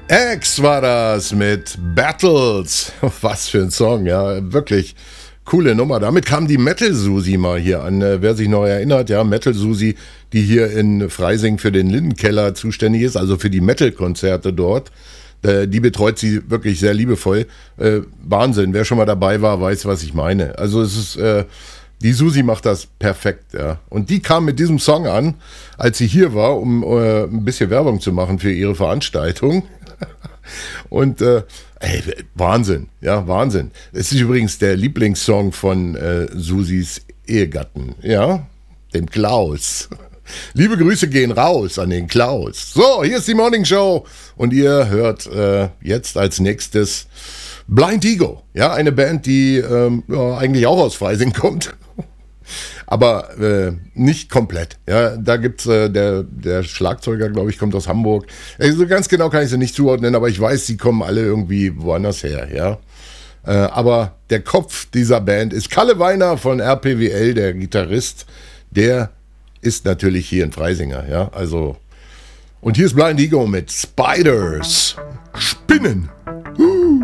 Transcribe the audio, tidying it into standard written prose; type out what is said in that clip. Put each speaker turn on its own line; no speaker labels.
X war das mit Battles. Was für ein Song, ja, wirklich coole Nummer. Damit kam die Metal Susi mal hier an. Wer sich noch erinnert, ja, Metal Susi, die hier in Freising für den Lindenkeller zuständig ist, also für die Metal-Konzerte dort. Die betreut sie wirklich sehr liebevoll. Wahnsinn, wer schon mal dabei war, weiß, was ich meine. Also es ist, die Susi macht das perfekt, ja. Und die kam mit diesem Song an, als sie hier war, um ein bisschen Werbung zu machen für ihre Veranstaltung. Und Wahnsinn, ja, Wahnsinn. Es ist übrigens der Lieblingssong von Susis Ehegatten, ja, dem Klaus. Liebe Grüße gehen raus an den Klaus. So, hier ist die Morning Show und ihr hört jetzt als nächstes Blind Ego, ja, eine Band, die eigentlich auch aus Freising kommt. Aber nicht komplett. Ja, da gibt's der Schlagzeuger, glaube ich, kommt aus Hamburg. Also ganz genau kann ich sie nicht zuordnen, aber ich weiß, sie kommen alle irgendwie woanders her. Ja, aber der Kopf dieser Band ist Kalle Weiner von RPWL, der Gitarrist. Der ist natürlich hier in Freisinger. Ja, also und hier ist Blind Ego mit Spiders, Spinnen.